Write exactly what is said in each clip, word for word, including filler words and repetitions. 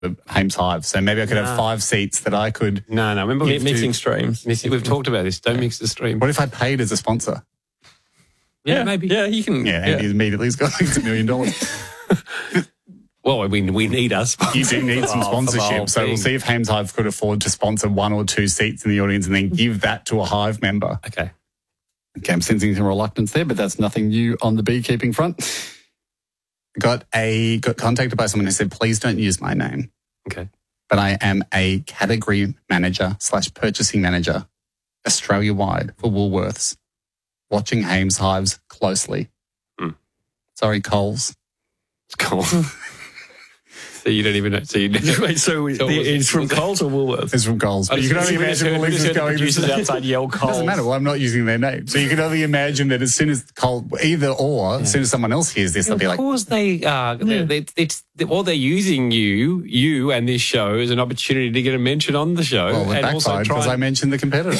the Hames Hive. So maybe I could No. have five seats that I could. No, no. Remember, Mi- we've, mixing streams. mixing, we've talked about this. Don't mix the stream. What if I paid as a sponsor? Yeah, maybe. Yeah, you can. Yeah, Andy immediately's got like a million dollars. Well, we we need us. You do need some Oh, for the whole sponsorship. So we'll thing. see if Hames Hive could afford to sponsor one or two seats in the audience and then give that to a Hive member. Okay. Okay, I'm sensing some reluctance there, but that's nothing new on the beekeeping front. Got a got contacted by someone who said, please don't use my name. Okay. But I am a category manager slash purchasing manager Australia-wide for Woolworths, watching Hames Hives closely. Hmm. Sorry, Coles. It's cool. So you don't even know. So you Wait, so, So the, was it- it's from was it- Coles or Woolworths? It's from Coles. But you can only we just imagine heard, what we Liz just is heard the going producers to. outside yell It Coles. doesn't matter. Well, I'm not using their name. So you can only imagine that as soon as Col, either or, as soon as someone else hears this, they'll be Of like, course they are. They, they, it's, they, well, they're using you, you and this show as an opportunity to get a mention on the show. well, it and also backfired try because I and- mentioned the competitor.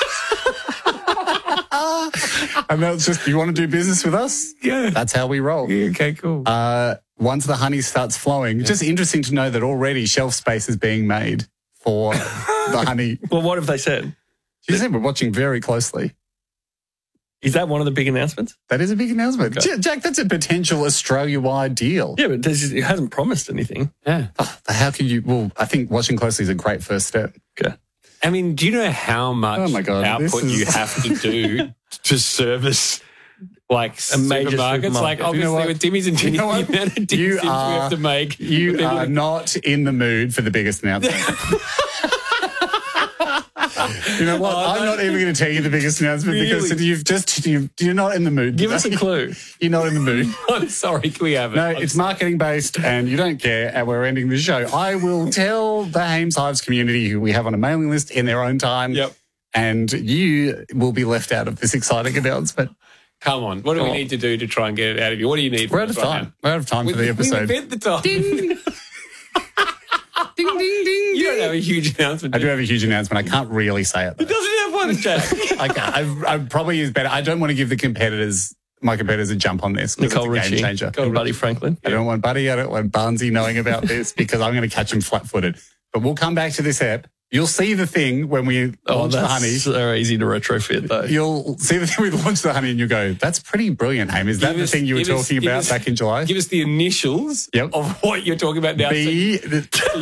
And that's just, you want to do business with us? Yeah. That's how we roll. Yeah, okay, cool. Uh, once the honey starts flowing, just interesting to know that already shelf space is being made for the honey. Well, what have they said? She said we're watching very closely. Is that one of the big announcements? That is a big announcement. Okay. J- Jack, that's a potential Australia-wide deal. Yeah, but this is- it hasn't promised anything. yeah. Oh, how can you... Well, I think watching closely is a great first step. Okay. I mean, do you know how much Oh my God, this output is- you have to do to service like A major supermarkets? supermarket. Like You know obviously what? with Timmy's and You Ginny, know the what? amount of You distance we are- have to make. You People- are not in the mood for the biggest announcement. You know what? Oh, I'm no. not even going to tell you the biggest announcement because Really? you've just you've, you're not in the mood. Give us a today. clue. You're not in the mood. I'm sorry, can we have it? No, I'm it's sorry. marketing based, and you don't care. And we're ending the show. I will tell the Hames Hives community, who we have on a mailing list, in their own time. Yep. And you will be left out of this exciting announcement. Come on. What do Come we on. need to do to try and get it out of you? What do you need? We're from out of us right time. We're out of time now? for the We- episode. We invent the time. Ding. ding, ding, ding, You don't ding. have a huge announcement. I do have a huge announcement. I can't really say it. Though. Doesn't have one, Jack. I can't. I, I probably is better. I don't want to give the competitors, my competitors, a jump on this. 'cause Nicole it's a game Richie changer. and Buddy Franklin. I don't want Buddy. I don't want Barnesy knowing about this because I'm going to catch him flat-footed. But we'll come back to this app. You'll see the thing when we Oh, launch the that's honey. so easy to retrofit, though. You'll see the thing we launch the honey and you go, that's pretty brilliant, Haim. Is that Give the us- thing you were give us- talking give about us- back in July? Give us the initials Yep. of what you're talking about now. B. So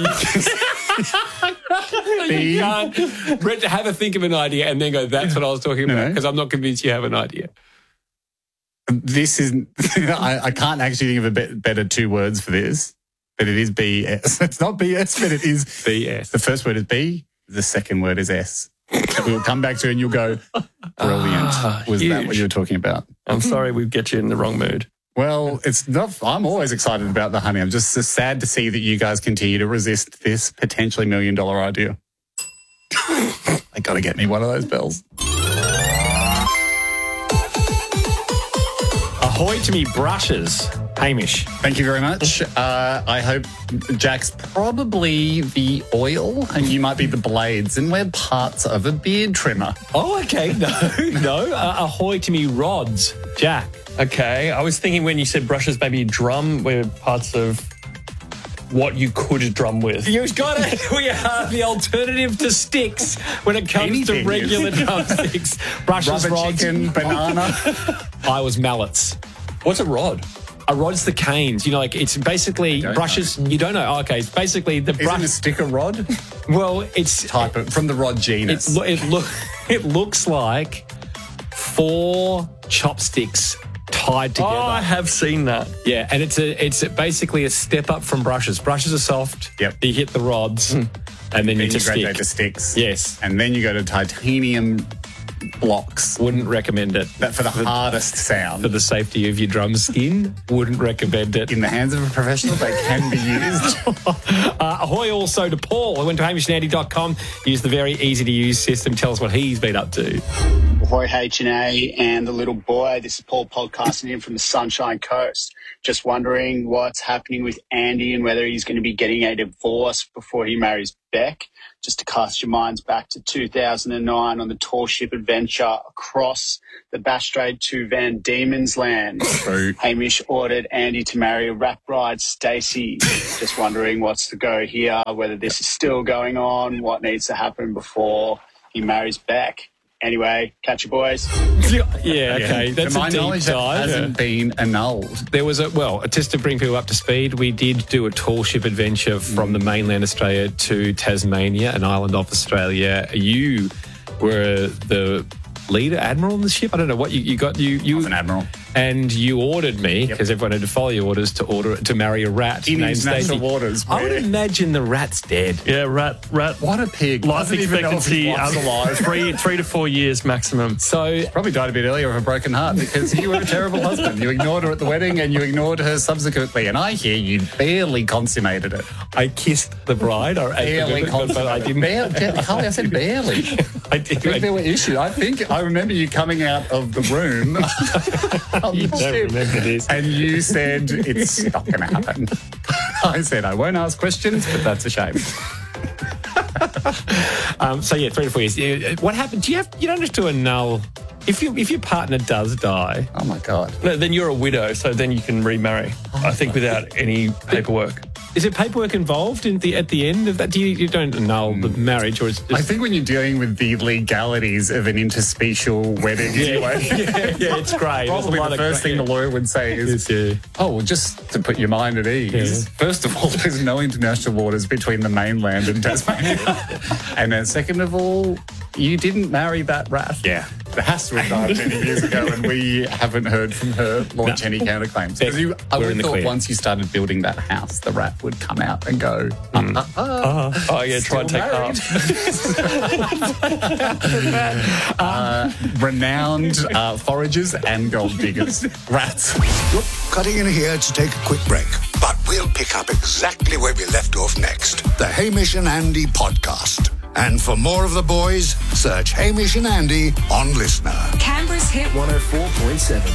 B. you can't Brett, have a think of an idea and then go, that's what I was talking No, about, no. because I'm not convinced you have an idea. This is, I, I can't actually think of a be- better two words for this, but it is B S. It's not B S, but it is. B S. The first word is B, the second word is S. And we'll come back to it and you'll go, brilliant. Ah, Was that huge. what you were talking about? I'm sorry we get you in the wrong mood. Well, it's not, I'm always excited about the honey. I'm just so sad to see that you guys continue to resist this potentially million dollar idea. They got to get me one of those bells. Ahoy to me brushes, Hamish. Thank you very much. Uh, I hope Jack's probably the oil and you might be the blades, and we're parts of a beard trimmer. Oh, okay. No, no. Uh, ahoy to me rods, Jack. Okay. I was thinking when you said brushes, maybe drum, we're parts of what you could drum with. You've got it. We are the alternative to sticks when it comes Anything to regular is. drumsticks. Brushes, Rubber rods. chicken, banana. I was mallets. What's a rod? A rod's the canes. You know, like it's basically don't brushes. You don't know. Oh, okay, it's basically the Isn't brush. a sticker rod? Well, it's Type it from the rod it, genus. lo- it, look, it looks like four chopsticks tied together. Oh, I have seen that. Yeah, and it's a it's a, basically a step up from brushes. Brushes are soft. Yep. You hit the rods, and then you Then just you graduate stick. to sticks. Yes. And then you go to titanium blocks. Wouldn't recommend it. That for the hardest sound. For the safety of your drum skin, wouldn't recommend it. In the hands of a professional, they can be used. Uh, ahoy also to Paul. I went to hamish and andy dot com, used the very easy-to-use system. Tell us what he's been up to. Ahoy H and A and the little boy. This is Paul podcasting in from the Sunshine Coast. Just wondering what's happening with Andy and whether he's going to be getting a divorce before he marries Beck. Just to cast your minds back to two thousand nine on the tall ship adventure across the Bass Strait to Van Diemen's Land. True. Hamish ordered Andy to marry rat bride Stacey. Just wondering what's the go here, whether this is still going on, what needs to happen before he marries Beck. Anyway, catch you, boys. Yeah, okay. That's to my a deep knowledge, that dive. hasn't been annulled. There was a, well, just to bring people up to speed, we did do a tall ship adventure from the mainland Australia to Tasmania, an island off Australia. You were the leader, admiral on the ship? I don't know what you, you got. You, you I was an admiral. And you ordered me, because Yep. everyone had to follow your orders, to order to marry a rat In named international Stacey. waters. I would where- imagine the rat's dead. Yeah, rat, rat. What a pig. Life Doesn't even know if expectancy his wife's um, alive. three, three to four years maximum. So Probably died a bit earlier of a broken heart because you were a terrible husband. You ignored her at the wedding and you ignored her subsequently. And I hear you barely consummated it. I kissed the bride. Or Barely but, but I consummated. didn't. Barely, Carly, I said barely. I I did. think there were issues. I think I remember you coming out of the room on You the don't ship, remember this. and you said it's not going to happen. I said I won't ask questions, but that's a shame. Um, so yeah, three to four years. Yeah, what happened? Do you have? You don't have to annul if you if your partner does die. Oh my god! No, then you're a widow, so then you can remarry. I think without any paperwork. Is there paperwork involved in the at the end of that? Do you, you don't annul the marriage, or it's just, I think when you're dealing with the legalities of an interspecial wedding, anyway, yeah, yeah, it's great. There's a probably lot the of first great- thing the lawyer would say is, Yes, yeah. "Oh, well, just to put your mind at ease. Yeah. First of all, there's no international waters between the mainland and Tasmania, and then second of all, you didn't marry that rat. Yeah. It has to have died many years ago, and we haven't heard from her launch No. any counterclaims. Yeah, Because you, I we're would in the have thought clear. once you started building that house, the rat would come out and go, ah, ah, ah, Oh, yeah, try and take married. half. uh, renowned uh, foragers and gold diggers. Rats. Cutting in here to take a quick break, but we'll pick up exactly where we left off next. The Hamish and Andy podcast. And for more of the boys, search Hamish and Andy on Listener. Canberra's Hit one oh four point seven.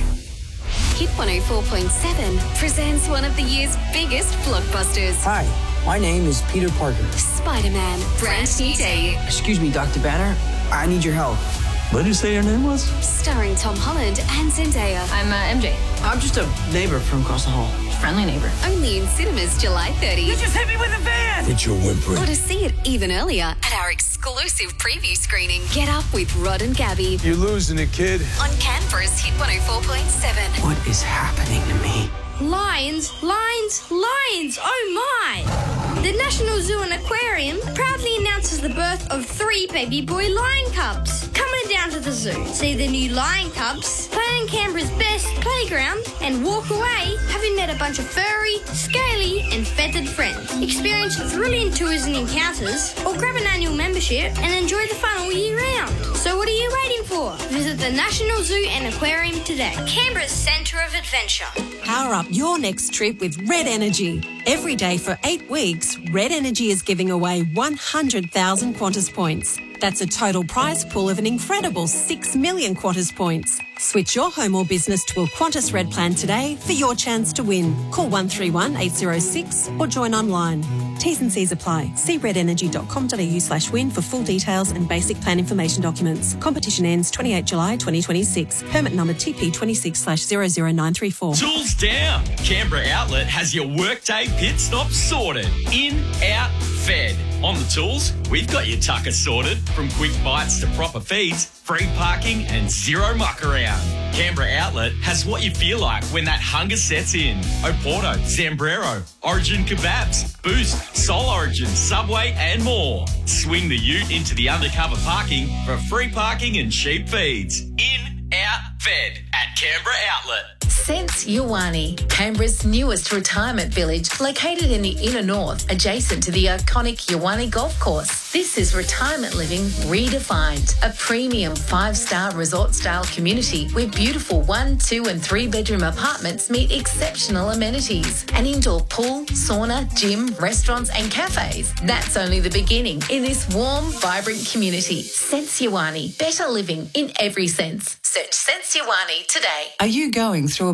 Hit one oh four point seven presents one of the year's biggest blockbusters. Hi, my name is Peter Parker. Spider-Man, brand new day. Excuse me, Doctor Banner. I need your help. What did you say your name was? Starring Tom Holland and Zendaya. I'm uh, M J, I'm just a neighbor from across the hall. friendly neighbor. Only in cinemas July thirtieth. just hit me with a van! Quit your whimpering. Or to see it even earlier at our exclusive preview screening. Get Up with Rod and Gabby You're losing it, kid. on Canberra's Hit one oh four point seven. What is happening to me? Lions, lions, lions, oh my! The National Zoo and Aquarium proudly announces the birth of three baby boy lion cubs. Come on down to the zoo, see the new lion cubs, play on Canberra's best playground, and walk away having met a bunch of furry, scaly, and feathered friends. Experience thrilling tours and encounters, or grab an annual membership and enjoy the fun all year round. So what are you waiting for? Visit the National Zoo and Aquarium today. Canberra's centre of adventure. Power up your next trip with Red Energy. Every day for eight weeks, Red Energy is giving away one hundred thousand Qantas points. That's a total prize pool of an incredible six million Qantas points. Switch your home or business to a Qantas Red plan today for your chance to win. Call one three one eight zero six or join online. T's and C's apply. See redenergy.com.au slash win for full details and basic plan information documents. Competition ends twenty-eighth of July twenty twenty-six. Permit number T P twenty-six slash zero zero nine three four. Tools down. Canberra Outlet has your workday pit stop sorted. In, out, fed. On the tools, we've got your tucker sorted. From quick bites to proper feeds, free parking and zero muck around. Canberra Outlet has what you feel like when that hunger sets in. Oporto, Zambrero, Origin Kebabs, Boost, Soul Origin, Subway and more. Swing the ute into the undercover parking for free parking and cheap feeds. In, out, fed at Canberra Outlet. Sense Yawani, Canberra's newest retirement village, located in the inner north, adjacent to the iconic Yawani Golf Course. This is retirement living redefined, a premium five-star resort-style community where beautiful one, two and three-bedroom apartments meet exceptional amenities. An indoor pool, sauna, gym, restaurants and cafes. That's only the beginning in this warm, vibrant community. Sense Yawani, better living in every sense. Search Sense Yawani today. Are you going through a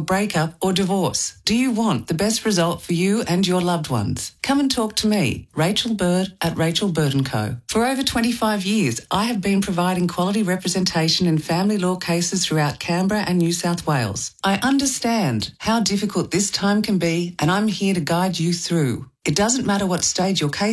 breakup or divorce? Do you want the best result for you and your loved ones? Come and talk to me, Rachel Bird at Rachel Bird and Co. For over twenty-five years, I have been providing quality representation in family law cases throughout Canberra and New South Wales. I understand how difficult this time can be, and I'm here to guide you through. It doesn't matter what stage your case